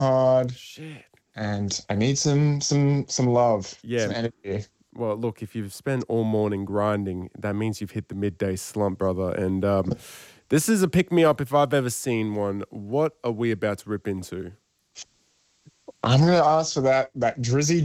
hard, Shit. and I need some love, Yeah. some energy. Well, look, if you've spent all morning grinding, that means you've hit the midday slump, brother. And this is a pick me up if I've ever seen one. What are we about to rip into? I'm gonna ask for that Drizzy